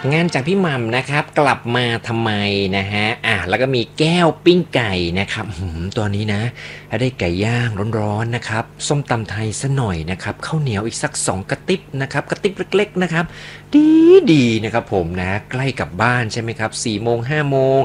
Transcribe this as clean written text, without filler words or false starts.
งานจากพี่หม่ำนะครับกลับมาทำไมนะฮะแล้วก็มีแก้วปิ้งไก่นะครับตัวนี้นะถ้าได้ไก่ย่างร้อนๆนะครับส้มตำไทยซะหน่อยนะครับข้าวเหนียวอีกสัก2กระติบนะครับกระติบเล็กๆนะครับดีนะครับผมนะใกล้กับบ้านใช่ไหมครับ4 โมง 5 โมง